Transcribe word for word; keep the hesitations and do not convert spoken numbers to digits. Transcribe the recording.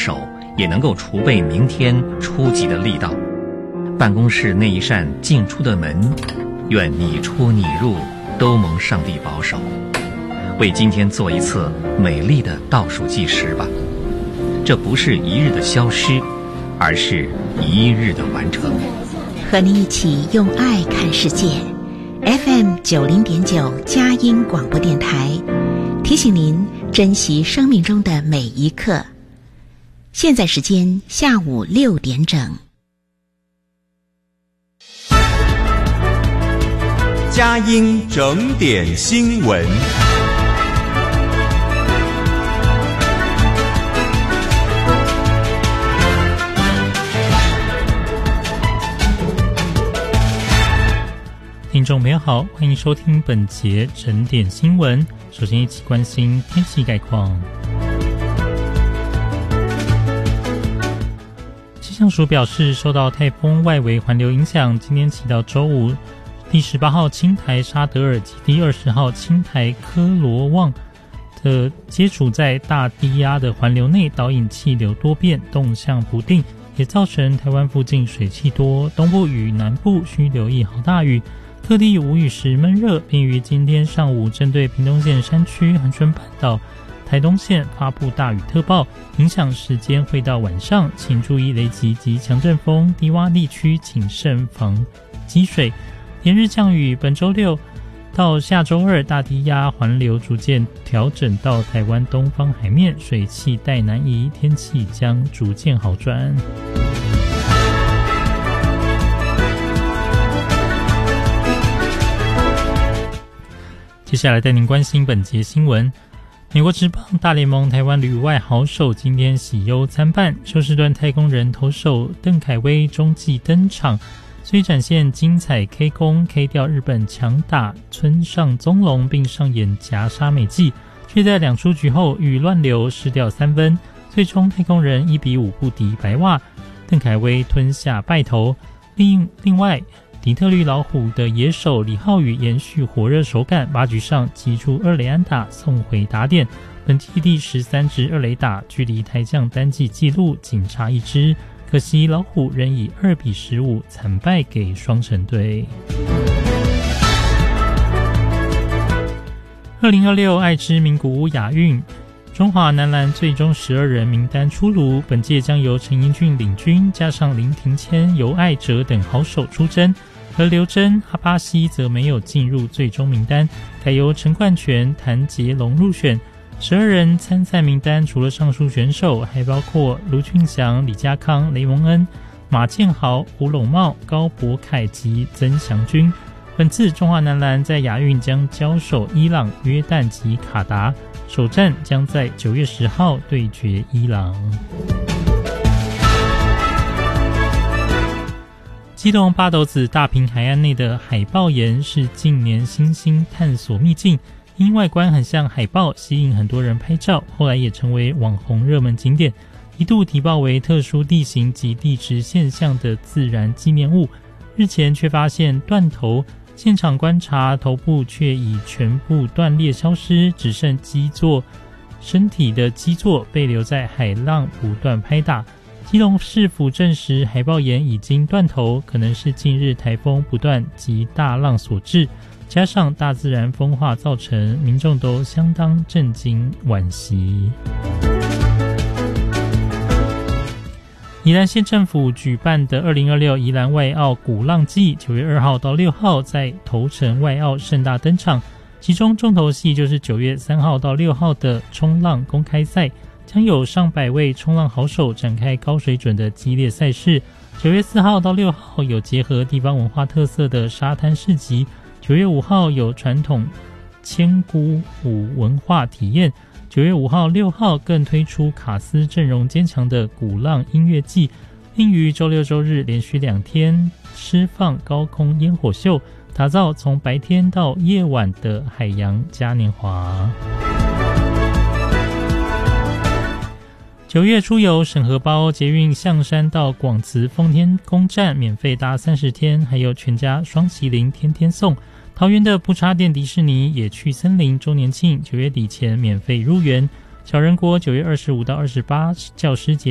手，也能够储备明天出击的力道。办公室那一扇进出的门，愿你出你入都蒙上帝保守。为今天做一次美丽的倒数计时吧，这不是一日的消失，而是一日的完成。 和你一起用爱看世界。 F M 九零点九佳音广播电台提醒您珍惜生命中的每一刻。现在时间下午六点整。 佳音整点新闻。 听众朋友好，欢迎收听本节整点新闻。首先一起关心天气概况。气象署表示，受到台风外围环流影响，今天起到周五，第十八号青台沙德尔及第二十号青台科罗旺的接触在大低压的环流内，导引气流多变，动向不定，也造成台湾附近水汽多，东部与南部需留意豪大雨。各地无雨时闷热，并于今天上午针对屏东县山区、恒春半岛、台东县发布大雨特报，影响时间会到晚上，请注意雷击及强阵风，低洼地区请慎防积水。连日降雨，本周六到下周二，大低压环流逐渐调整到台湾东方海面，水汽带南移，天气将逐渐好转。接下来带您关心本节新闻。美国职棒大联盟台湾旅外好手今天喜忧参半，休斯顿太空人投手邓凯威中继登场，虽展现精彩 K 攻 K 掉日本强打村上宗隆，并上演夹杀美技，却在两出局后与乱流失掉三分，最终太空人一比五不敌白袜，邓凯威吞下败投。另另外底特律老虎的野手李浩宇延续火热手感，八局上击出二垒安打送回打点，本季第十三支二垒打，距离台将单季纪录仅差一支，可惜老虎仍以二比十五惨败给双城队。二零二六爱知名古屋亚运，中华男篮最终十二人名单出炉，本届将由陈英俊领军，加上林庭谦、尤爱哲等好手出征，而刘真、哈巴西则没有进入最终名单，改由陈冠全、谭杰龙入选。十二人参赛名单除了上述选手，还包括卢俊祥、李家康、雷蒙恩、马建豪、胡龙茂、高博凯及曾祥军。本次中华男篮在亚运将交手伊朗、约旦及卡达，首战将在九月十号对决伊朗。基隆八斗子大坪海岸内的海豹岩是近年新兴探索秘境，因外观很像海豹，吸引很多人拍照，后来也成为网红热门景点，一度提报为特殊地形及地质现象的自然纪念物。日前却发现断头，现场观察头部却已全部断裂消失，只剩基座身体的基座被留在海浪不断拍打。基隆市府证实海豹岩已经断头，可能是近日台风不断及大浪所致，加上大自然风化造成，民众都相当震惊惋惜。宜兰县政府举办的二零二六宜兰外澳鼓浪季，九月二号到六号在头城外澳盛大登场，其中重头戏就是九月三号到六号的冲浪公开赛，将有上百位冲浪好手展开高水准的激烈赛事。九月四号到六号有结合地方文化特色的沙滩市集，九月五号有传统千鼓舞文化体验，九月五号、六号更推出卡司阵容坚强的鼓浪音乐季，并于周六周日连续两天释放高空烟火秀，打造从白天到夜晚的海洋嘉年华。九月出游审核包，捷运象山到广慈奉天宫站免费搭三十天，还有全家双麒麟天天送。桃园的不插电迪士尼野趣森林周年庆九月底前免费入园。小人国九月二十五到二十八教师节